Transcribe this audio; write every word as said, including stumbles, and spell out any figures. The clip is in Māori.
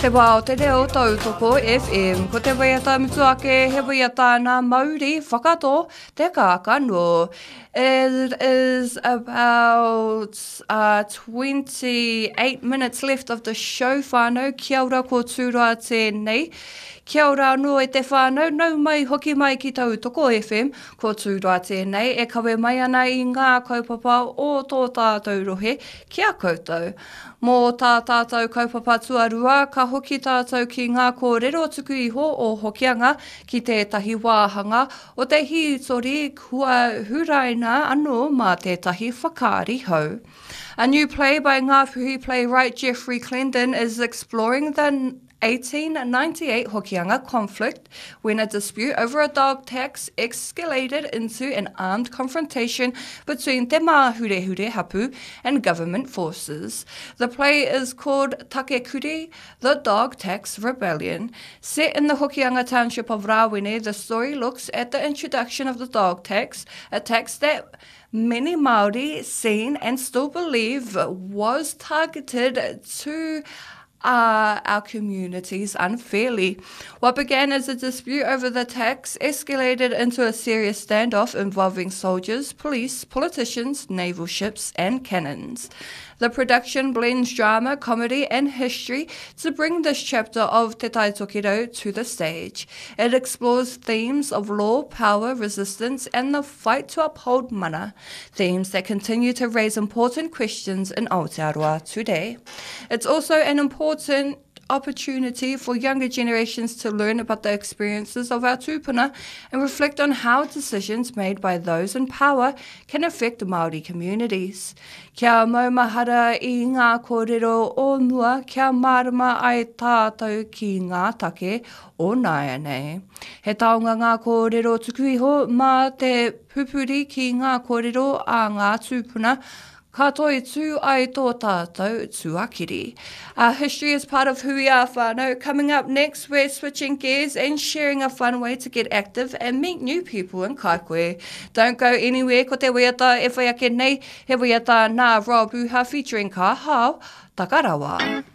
Te wā o te reo tautoko F M, ko te waiata mituake he waiata ngā Māori whakato te kākano. It is about uh, twenty-eight minutes left of the show whānau. Kia ora ko tūroa tēnei. Kia ora anō e te whānau, nau mai hoki mai ki tautoko F M, ko tūroa tēnei, e kawe mai ana i ngā kaupapa o tō tātou rohe, kia koutou. Mō tā tātou kaupapa tuarua, ka hoki tātou ki ngā kōrero tuku iho o hokianga ki tētahi wāhanga o te hiutori kua huraina anō mā tētahi whakaari hou. A new play by Ngāpuhi playwright Geoffrey Clendon is exploring the eighteen ninety-eight Hokianga conflict when a dispute over a dog tax escalated into an armed confrontation between Te Māhure Hapu and government forces. The play is called Takekuri, the Dog Tax Rebellion. Set in the Hokianga township of Rawene, the story looks at the introduction of the dog tax, a tax that many Māori seen and still believe was targeted to Uh, our communities unfairly. What began as a dispute over the tax escalated into a serious standoff involving soldiers, police, politicians, naval ships, and cannons. The production blends drama, comedy, and history to bring this chapter of Te Tai Tokiro to the stage. It explores themes of law, power, resistance, and the fight to uphold mana, themes that continue to raise important questions in Aotearoa today. It's also an important opportunity for younger generations to learn about the experiences of our tūpuna and reflect on how decisions made by those in power can affect Māori communities. Kia maumahara i ngā kōrero o mua, kia mārama ai tātou ki ngā take o Nāia nei. He taonga ngā kōrero tuku iho mā te pupuri ki ngā kōrero a ngā tūpuna, ka toi tū ai tō tātou tuakiri. Our history is part of who we are, whānau. Coming up next, we're switching gears and sharing a fun way to get active and meet new people in Kaikoe. Don't go anywhere, ko te waiata e whai ake nei, he waiata nā Rob Uha featuring Ka Hao Takarawa.